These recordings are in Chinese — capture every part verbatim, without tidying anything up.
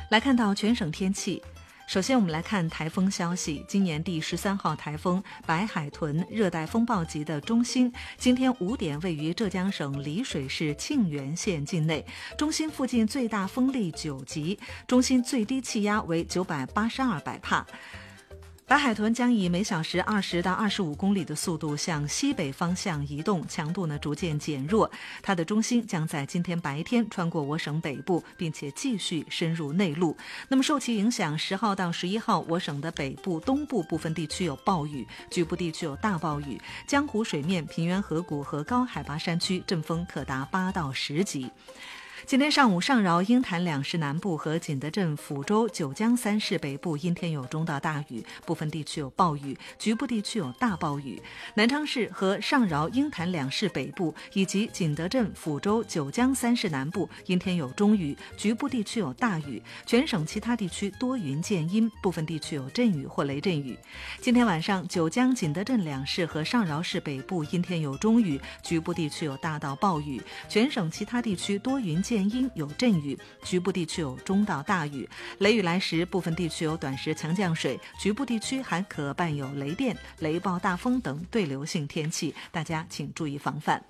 来看到全省天气。首先我们来看台风消息，今年第十三号台风白海豚热带风暴级的中心，今天五点位于浙江省丽水市沁源县境内，中心附近最大风力九级，中心最低气压为九百八十二百帕。白海豚将以每小时二十到二十五公里的速度向西北方向移动，强度呢逐渐减弱。它的中心将在今天白天穿过我省北部，并且继续深入内陆。那么受其影响，十号到十一号，我省的北部、东部部分地区有暴雨，局部地区有大暴雨。江湖水面、平原河谷和高海拔山区阵风可达八到十级。今天上午，上饶、鹰潭两市南部和景德镇、抚州、九江三市北部阴天有中到大雨，部分地区有暴雨，局部地区有大暴雨。南昌市和上饶、鹰潭两市北部以及景德镇、抚州、九江三市南部阴天有中雨，局部地区有大雨。全省其他地区多云见阴，部分地区有阵雨或雷阵雨。今天晚上，九江、景德镇两市和上饶市北部阴天有中雨，局部地区有大到暴雨。全省其他地区多云见阴有阵雨，局部地区有中到大雨。雷雨来时，部分地区有短时强降水，局部地区还可伴有雷电、雷暴大风等对流性天气，大家请注意防范。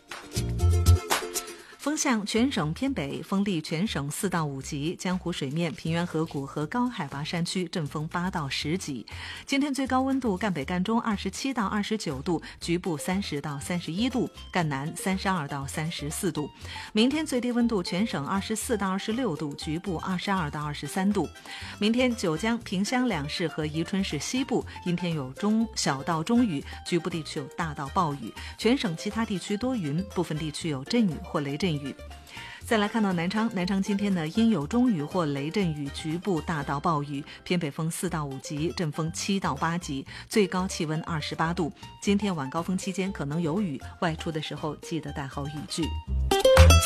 风向全省偏北，风力全省四到五级，江湖水面、平原河谷和高海拔山区阵风八到十级。今天最高温度赣北赣中二十七到二十九度，局部三十到三十一度，赣南三十二到三十四度。明天最低温度全省二十四到二十六度，局部二十二到二十三度。明天九江、萍乡两市和宜春市西部阴天有中小到中雨，局部地区有大到暴雨。全省其他地区多云，部分地区有阵雨或雷阵雨。再来看到南昌，南昌今天呢阴有中雨或雷阵雨，局部大到暴雨，偏北风四到五级，阵风七到八级，最高气温二十八度。今天晚高峰期间可能有雨，外出的时候记得带好雨具。